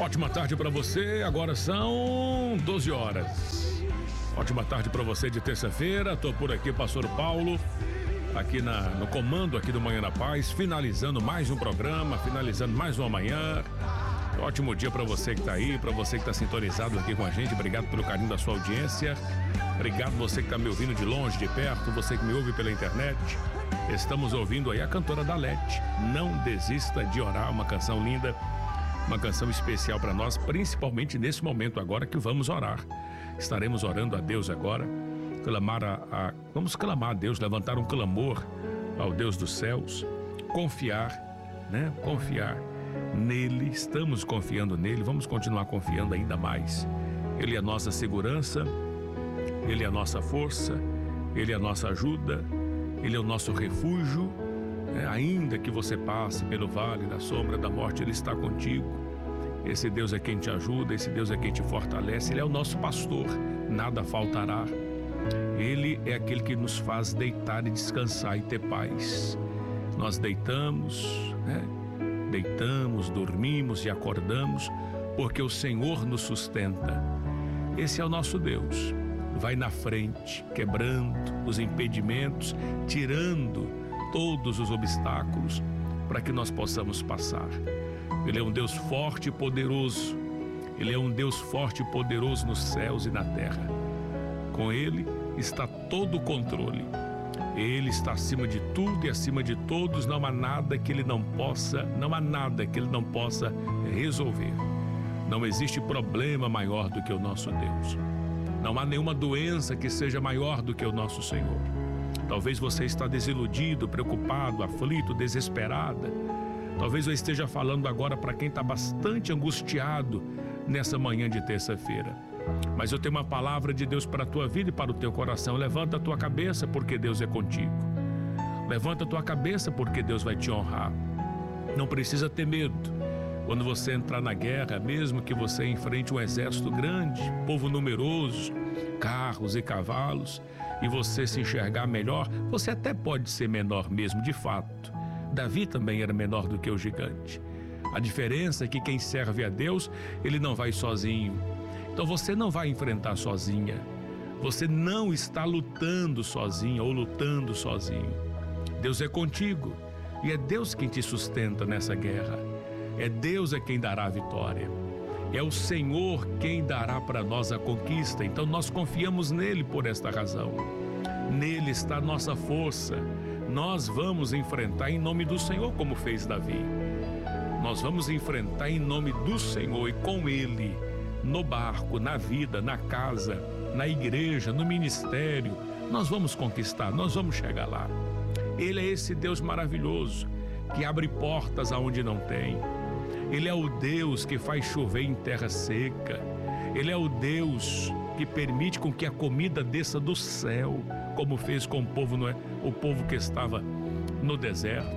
Ótima tarde para você, agora são 12 horas. Ótima tarde para você de terça-feira, tô por aqui, Pastor Paulo, aqui no comando aqui do Manhã na Paz, finalizando mais um programa, finalizando mais uma manhã. Ótimo dia para você que tá aí, para você que tá sintonizado aqui com a gente, obrigado pelo carinho da sua audiência, obrigado você que tá me ouvindo de longe, de perto, você que me ouve pela internet. Estamos ouvindo aí a cantora Dalete, Não Desista de Orar, uma canção linda, uma canção especial para nós, principalmente nesse momento agora que vamos orar. Estaremos orando a Deus agora, vamos clamar a Deus, levantar um clamor ao Deus dos céus, confiar, né? Confiar nele, estamos confiando nele, vamos continuar confiando ainda mais. Ele é a nossa segurança, ele é a nossa força, ele é a nossa ajuda, ele é o nosso refúgio. Ainda que você passe pelo vale da sombra da morte, ele está contigo. Esse Deus é quem te ajuda, esse Deus é quem te fortalece, ele é o nosso pastor, nada faltará. Ele é aquele que nos faz deitar e descansar e ter paz. Nós deitamos, Deitamos, dormimos e acordamos porque o Senhor nos sustenta. Esse é o nosso Deus. Vai na frente, quebrando os impedimentos, tirando todos os obstáculos para que nós possamos passar. Ele é um Deus forte e poderoso. Ele é um Deus forte e poderoso nos céus e na terra. Com Ele está todo o controle. Ele está acima de tudo e acima de todos. Não há nada que Ele não possa resolver. Não existe problema maior do que o nosso Deus. Não há nenhuma doença que seja maior do que o nosso Senhor. Talvez você está desiludido, preocupado, aflito, desesperada. Talvez eu esteja falando agora para quem está bastante angustiado nessa manhã de terça-feira. Mas eu tenho uma palavra de Deus para a tua vida e para o teu coração. Levanta a tua cabeça porque Deus é contigo. Levanta a tua cabeça porque Deus vai te honrar. Não precisa ter medo. Quando você entrar na guerra, mesmo que você enfrente um exército grande, povo numeroso, carros e cavalos, e você se enxergar melhor, você até pode ser menor mesmo, de fato. Davi também era menor do que o gigante. A diferença é que quem serve a Deus, ele não vai sozinho. Então você não vai enfrentar sozinha. Você não está lutando sozinha ou lutando sozinho. Deus é contigo e é Deus quem te sustenta nessa guerra. É Deus quem dará a vitória. É o Senhor quem dará para nós a conquista. Então nós confiamos nele por esta razão. Nele está a nossa força. Nós vamos enfrentar em nome do Senhor, como fez Davi. Nós vamos enfrentar em nome do Senhor e com ele, no barco, na vida, na casa, na igreja, no ministério. Nós vamos conquistar, nós vamos chegar lá. Ele é esse Deus maravilhoso que abre portas aonde não tem. Ele é o Deus que faz chover em terra seca. Ele é o Deus que permite com que a comida desça do céu, como fez com o povo que estava no deserto.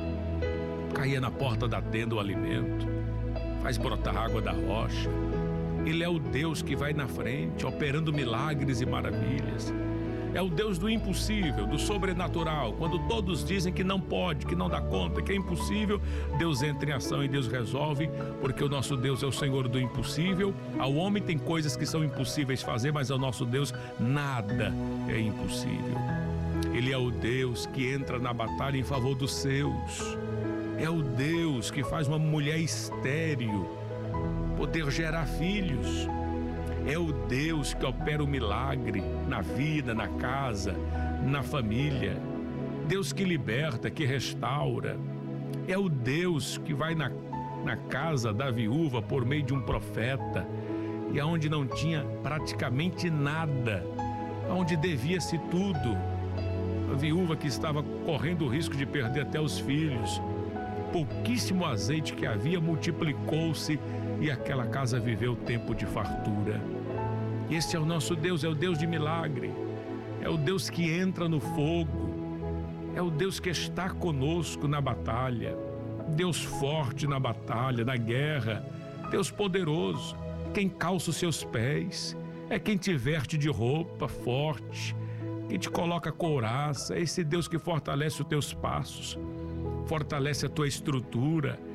Caía na porta da tenda o alimento, faz brotar água da rocha. Ele é o Deus que vai na frente, operando milagres e maravilhas. É o Deus do impossível, do sobrenatural. Quando todos dizem que não pode, que não dá conta, que é impossível, Deus entra em ação e Deus resolve, porque o nosso Deus é o Senhor do impossível. Ao homem tem coisas que são impossíveis fazer, mas ao nosso Deus nada é impossível. Ele é o Deus que entra na batalha em favor dos seus. É o Deus que faz uma mulher estéril poder gerar filhos. É o Deus que opera o milagre na vida, na casa, na família. Deus que liberta, que restaura. É o Deus que vai na casa da viúva por meio de um profeta, e aonde não tinha praticamente nada, aonde devia-se tudo. A viúva que estava correndo o risco de perder até os filhos. Pouquíssimo azeite que havia multiplicou-se e aquela casa viveu tempo de fartura. Esse é o nosso Deus, é o Deus de milagre, é o Deus que entra no fogo, é o Deus que está conosco na batalha, Deus forte na batalha, na guerra, Deus poderoso, quem calça os seus pés, é quem te veste de roupa forte, quem te coloca couraça, é esse Deus que fortalece os teus passos, fortalece a tua estrutura.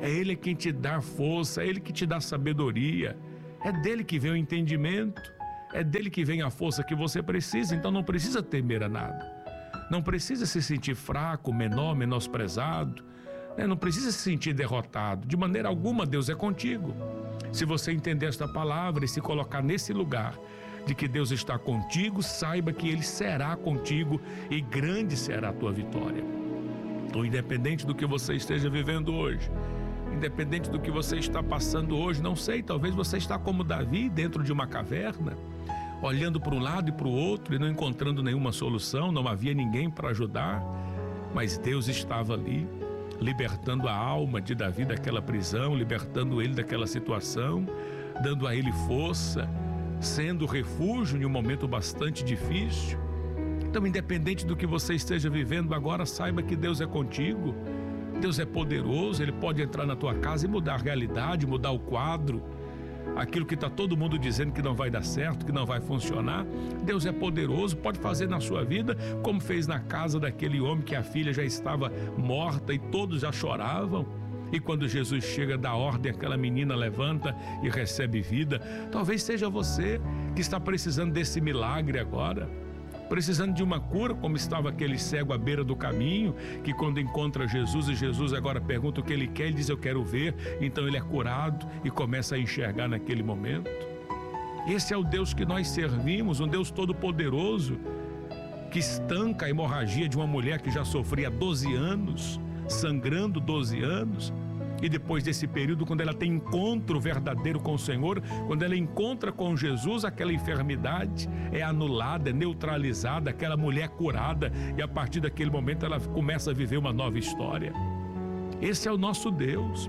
É Ele quem te dá força, é Ele que te dá sabedoria, é dele que vem o entendimento, é dele que vem a força que você precisa. Então não precisa temer a nada, não precisa se sentir fraco, menor, menosprezado, né? Não precisa se sentir derrotado, de maneira alguma. Deus é contigo. Se você entender esta palavra e se colocar nesse lugar de que Deus está contigo, saiba que Ele será contigo e grande será a tua vitória. Então, independente do que você esteja vivendo hoje, independente do que você está passando hoje, não sei, talvez você está como Davi dentro de uma caverna, olhando para um lado e para o outro e não encontrando nenhuma solução, não havia ninguém para ajudar, mas Deus estava ali, libertando a alma de Davi daquela prisão, libertando ele daquela situação, dando a ele força, sendo refúgio em um momento bastante difícil. Então, independente do que você esteja vivendo agora, saiba que Deus é contigo. Deus é poderoso, Ele pode entrar na tua casa e mudar a realidade, mudar o quadro. Aquilo que está todo mundo dizendo que não vai dar certo, que não vai funcionar, Deus é poderoso, pode fazer na sua vida, como fez na casa daquele homem que a filha já estava morta e todos já choravam. E quando Jesus chega, dá ordem, aquela menina levanta e recebe vida. Talvez seja você que está precisando desse milagre agora, precisando de uma cura, como estava aquele cego à beira do caminho, que quando encontra Jesus, e Jesus agora pergunta o que ele quer, ele diz: eu quero ver. Então ele é curado e começa a enxergar naquele momento. Esse é o Deus que nós servimos, um Deus todo-poderoso, que estanca a hemorragia de uma mulher que já sofria 12 anos, sangrando 12 anos. E depois desse período, quando ela tem encontro verdadeiro com o Senhor, quando ela encontra com Jesus, aquela enfermidade é anulada, é neutralizada, aquela mulher curada, e a partir daquele momento ela começa a viver uma nova história. Esse é o nosso Deus,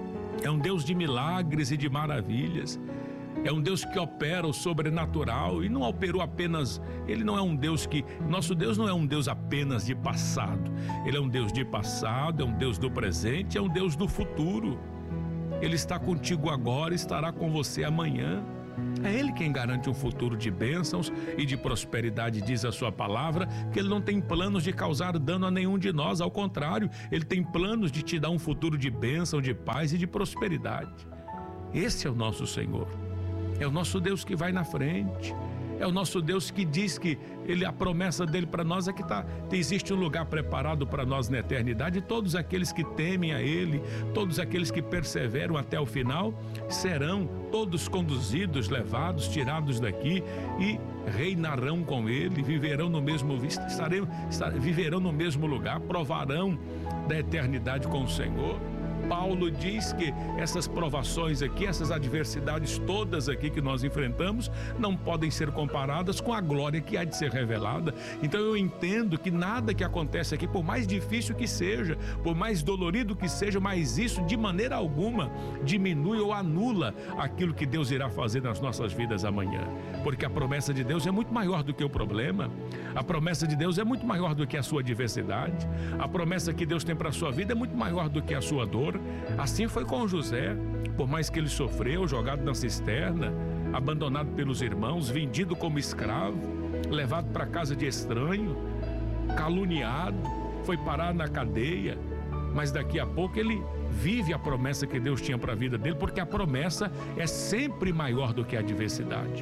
é um Deus de milagres e de maravilhas, é um Deus que opera o sobrenatural e não operou apenas. Ele não é um Deus que... Nosso Deus não é um Deus apenas de passado. Ele é um Deus de passado, é um Deus do presente, é um Deus do futuro. Ele está contigo agora e estará com você amanhã. É Ele quem garante um futuro de bênçãos e de prosperidade, diz a sua palavra, que Ele não tem planos de causar dano a nenhum de nós, ao contrário, Ele tem planos de te dar um futuro de bênção, de paz e de prosperidade. Esse é o nosso Senhor. É o nosso Deus que vai na frente. É o nosso Deus que diz que a promessa dele para nós é que existe um lugar preparado para nós na eternidade. E todos aqueles que temem a Ele, todos aqueles que perseveram até o final, serão todos conduzidos, levados, tirados daqui e reinarão com Ele, viverão no mesmo viverão no mesmo lugar, provarão da eternidade com o Senhor. Paulo diz que essas provações aqui, essas adversidades todas aqui que nós enfrentamos, não podem ser comparadas com a glória que há de ser revelada. Então eu entendo que nada que acontece aqui, por mais difícil que seja, por mais dolorido que seja, mas isso de maneira alguma diminui ou anula aquilo que Deus irá fazer nas nossas vidas amanhã. Porque a promessa de Deus é muito maior do que o problema. A promessa de Deus é muito maior do que a sua adversidade. A promessa que Deus tem para a sua vida é muito maior do que a sua dor. Assim foi com José, por mais que ele sofreu, jogado na cisterna, abandonado pelos irmãos, vendido como escravo, levado para casa de estranho, caluniado, foi parar na cadeia, mas daqui a pouco ele vive a promessa que Deus tinha para a vida dele, porque a promessa é sempre maior do que a adversidade.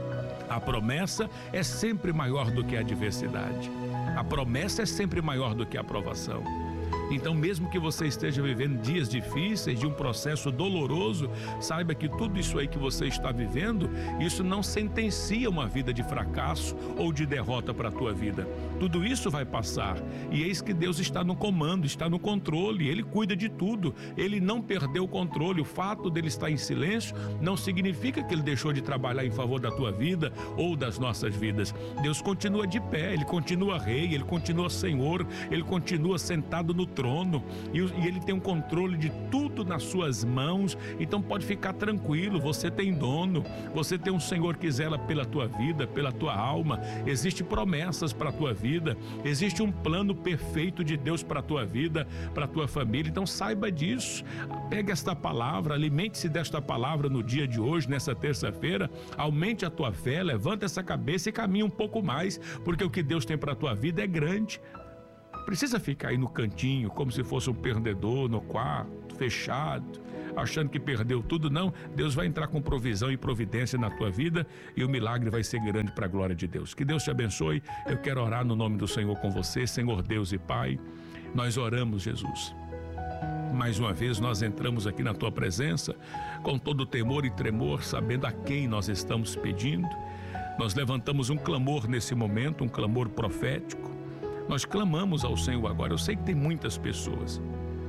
A promessa é sempre maior do que a adversidade. A promessa é sempre maior do que a aprovação. Então, mesmo que você esteja vivendo dias difíceis, de um processo doloroso, saiba que tudo isso aí que você está vivendo, isso não sentencia uma vida de fracasso ou de derrota para a tua vida. Tudo isso vai passar e eis que Deus está no comando, está no controle, Ele cuida de tudo, Ele não perdeu o controle. O fato dele estar em silêncio não significa que Ele deixou de trabalhar em favor da tua vida ou das nossas vidas. Deus continua de pé, Ele continua rei, Ele continua Senhor, Ele continua sentado no trono e Ele tem um controle de tudo nas suas mãos. Então pode ficar tranquilo, você tem dono, você tem um Senhor que zela pela tua vida, pela tua alma. Existem promessas para a tua vida, existe um plano perfeito de Deus para a tua vida, para a tua família. Então saiba disso, pegue esta palavra, alimente-se desta palavra no dia de hoje, nessa terça-feira, aumente a tua fé, levanta essa cabeça e caminhe um pouco mais, porque o que Deus tem para a tua vida é grande. precisa ficar aí no cantinho, como se fosse um perdedor, no quarto, fechado, achando que perdeu tudo. Não, Deus vai entrar com provisão e providência na tua vida e o milagre vai ser grande para a glória de Deus. Que Deus te abençoe. Eu quero orar no nome do Senhor com você. Senhor Deus e Pai, nós oramos, Jesus. Mais uma vez nós entramos aqui na tua presença com todo temor e tremor, sabendo a quem nós estamos pedindo. Nós levantamos um clamor nesse momento, um clamor profético. Nós clamamos ao Senhor agora. Eu sei que tem muitas pessoas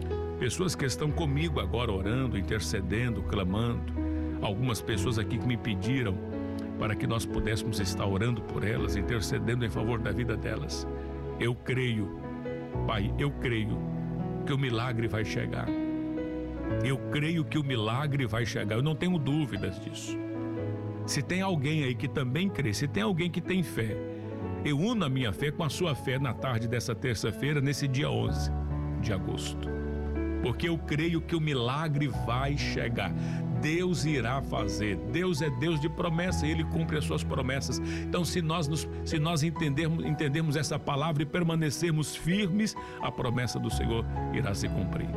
que estão comigo agora orando, intercedendo, clamando. Algumas pessoas aqui que me pediram para que nós pudéssemos estar orando por elas, intercedendo em favor da vida delas. Eu creio, Pai, eu creio que o milagre vai chegar. Eu creio que o milagre vai chegar. Eu não tenho dúvidas disso. Se tem alguém aí que também crê, se tem alguém que tem fé, eu uno a minha fé com a sua fé na tarde dessa terça-feira, nesse dia 11 de agosto. Porque eu creio que o milagre vai chegar. Deus irá fazer. Deus é Deus de promessa e Ele cumpre as suas promessas. Então, se nós entendermos essa palavra e permanecermos firmes, a promessa do Senhor irá se cumprir.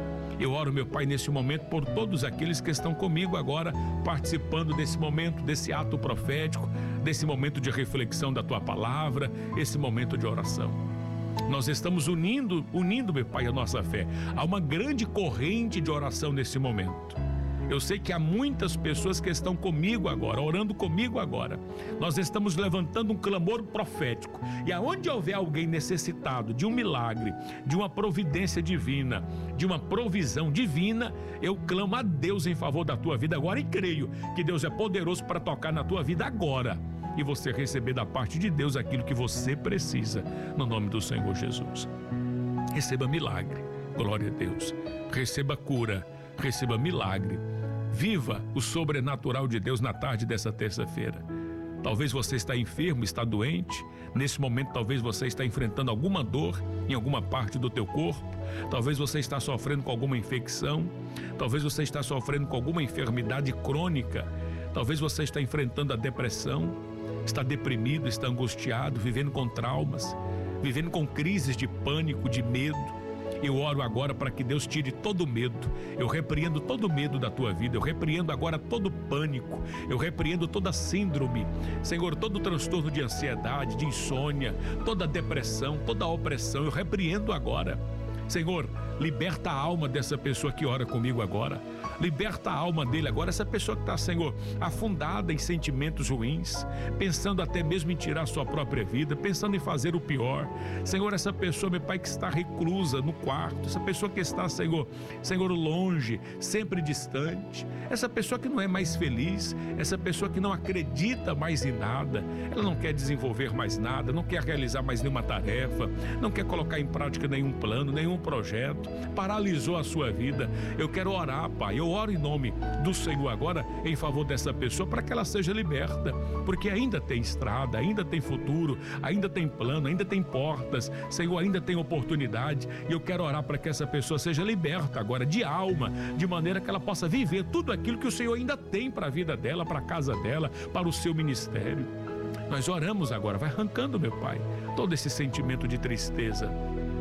Eu oro, meu Pai, nesse momento por todos aqueles que estão comigo agora, participando desse momento, desse ato profético, desse momento de reflexão da Tua palavra, esse momento de oração. Nós estamos unindo, meu Pai, a nossa fé. Há uma grande corrente de oração nesse momento. Eu sei que há muitas pessoas que estão comigo agora, orando comigo agora. Nós estamos levantando um clamor profético. E aonde houver alguém necessitado de um milagre, de uma providência divina, de uma provisão divina, eu clamo a Deus em favor da tua vida agora e creio que Deus é poderoso para tocar na tua vida agora e você receber da parte de Deus aquilo que você precisa, no nome do Senhor Jesus. Receba milagre, glória a Deus. Receba cura, receba milagre. Viva o sobrenatural de Deus na tarde dessa terça-feira. Talvez você está enfermo, está doente. Nesse momento talvez você está enfrentando alguma dor em alguma parte do teu corpo. Talvez você está sofrendo com alguma infecção. Talvez você está sofrendo com alguma enfermidade crônica. Talvez você está enfrentando a depressão. Está deprimido, está angustiado, vivendo com traumas, vivendo com crises de pânico, de medo. Eu oro agora para que Deus tire todo o medo. Eu repreendo todo o medo da tua vida. Eu repreendo agora todo o pânico. Eu repreendo toda síndrome. Senhor, todo o transtorno de ansiedade, de insônia, toda a depressão, toda a opressão. Eu repreendo agora. Senhor, liberta a alma dessa pessoa que ora comigo agora. Liberta a alma dele agora. Essa pessoa que está, Senhor, afundada em sentimentos ruins, pensando até mesmo em tirar a sua própria vida, pensando em fazer o pior. Senhor, essa pessoa, meu Pai, que está reclusa no quarto, essa pessoa que está, Senhor, longe, sempre distante, essa pessoa que não é mais feliz, essa pessoa que não acredita mais em nada, ela não quer desenvolver mais nada, não quer realizar mais nenhuma tarefa, não quer colocar em prática nenhum plano, nenhum projeto, paralisou a sua vida. Eu quero orar, Pai, eu oro em nome do Senhor agora em favor dessa pessoa para que ela seja liberta, porque ainda tem estrada, ainda tem futuro, ainda tem plano, ainda tem portas, Senhor, ainda tem oportunidade, e eu quero orar para que essa pessoa seja liberta agora de alma, de maneira que ela possa viver tudo aquilo que o Senhor ainda tem para a vida dela, para a casa dela, para o seu ministério. Nós oramos agora, vai arrancando, meu Pai, todo esse sentimento de tristeza,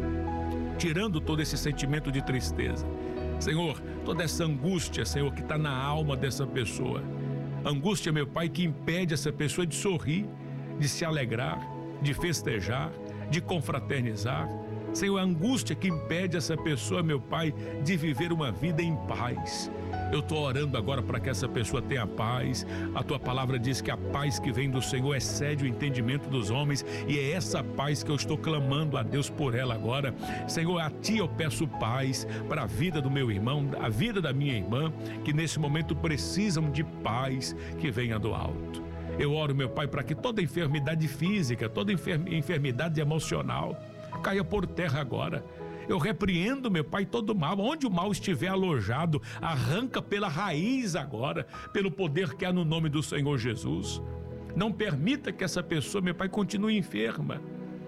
tirando todo esse sentimento de tristeza. Senhor, toda essa angústia, Senhor, que está na alma dessa pessoa. Angústia, meu Pai, que impede essa pessoa de sorrir, de se alegrar, de festejar, de confraternizar. Senhor, a angústia que impede essa pessoa, meu Pai, de viver uma vida em paz. Eu estou orando agora para que essa pessoa tenha paz. A tua palavra diz que a paz que vem do Senhor excede o entendimento dos homens, e é essa paz que eu estou clamando a Deus por ela agora. Senhor, a ti eu peço paz para a vida do meu irmão, a vida da minha irmã, que nesse momento precisam de paz que venha do alto. Eu oro, meu Pai, para que toda enfermidade física, toda enfermidade emocional caia por terra agora. Eu repreendo, meu Pai, todo mal. Onde o mal estiver alojado, arranca pela raiz agora, pelo poder que há no nome do Senhor Jesus. Não permita que essa pessoa, meu Pai, continue enferma.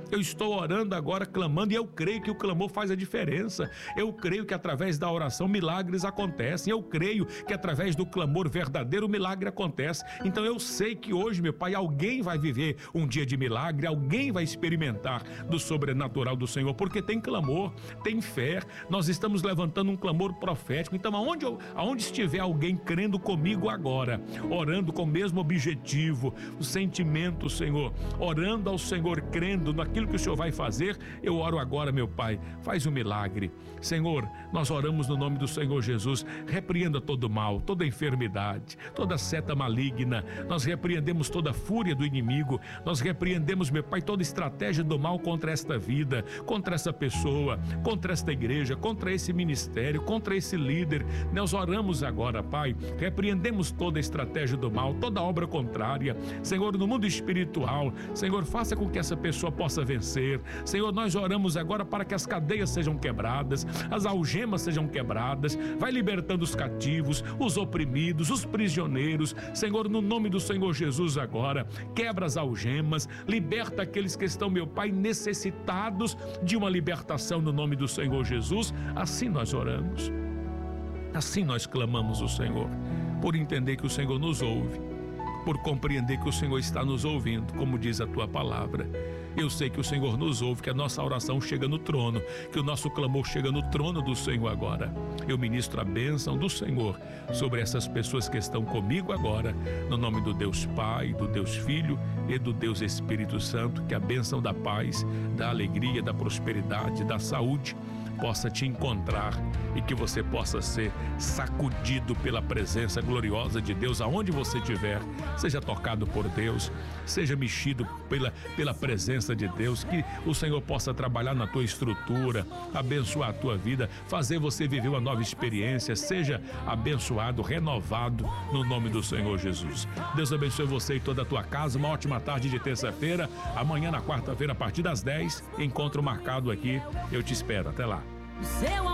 Eu estou orando agora, clamando, e eu creio que o clamor faz a diferença. Eu creio que através da oração milagres acontecem. Eu creio que através do clamor verdadeiro o milagre acontece. Então eu sei que hoje, meu Pai, alguém vai viver um dia de milagre, alguém vai experimentar do sobrenatural do Senhor, porque tem clamor, tem fé. Nós estamos levantando um clamor profético. Então aonde estiver alguém crendo comigo agora, orando com o mesmo objetivo, o sentimento, Senhor, orando ao Senhor, crendo naquilo que o Senhor vai fazer, eu oro agora, meu Pai, faz um milagre. Senhor, nós oramos no nome do Senhor Jesus, repreenda todo mal, toda enfermidade, toda seta maligna, nós repreendemos toda fúria do inimigo, nós repreendemos, meu Pai, toda estratégia do mal contra esta vida, contra essa pessoa, contra esta igreja, contra esse ministério, contra esse líder. Nós oramos agora, Pai, repreendemos toda a estratégia do mal, toda obra contrária, Senhor, no mundo espiritual. Senhor, faça com que essa pessoa possa vencer. Senhor, nós oramos agora para que as cadeias sejam quebradas, as algemas sejam quebradas, vai libertando os cativos, os oprimidos, os prisioneiros. Senhor, no nome do Senhor Jesus agora, quebra as algemas, liberta aqueles que estão, meu Pai, necessitados de uma libertação no nome do Senhor Jesus. Assim nós oramos, assim nós clamamos o Senhor, por entender que o Senhor nos ouve, por compreender que o Senhor está nos ouvindo, como diz a tua palavra. Eu sei que o Senhor nos ouve, que a nossa oração chega no trono, que o nosso clamor chega no trono do Senhor agora. Eu ministro a bênção do Senhor sobre essas pessoas que estão comigo agora, no nome do Deus Pai, do Deus Filho e do Deus Espírito Santo. Que a bênção da paz, da alegria, da prosperidade, da saúde possa te encontrar e que você possa ser sacudido pela presença gloriosa de Deus aonde você estiver. Seja tocado por Deus, seja mexido pela presença de Deus, que o Senhor possa trabalhar na tua estrutura, abençoar a tua vida, fazer você viver uma nova experiência. Seja abençoado, renovado no nome do Senhor Jesus. Deus abençoe você e toda a tua casa. Uma ótima tarde de terça-feira. Amanhã, na quarta-feira, a partir das 10, encontro marcado aqui. Eu te espero. Até lá.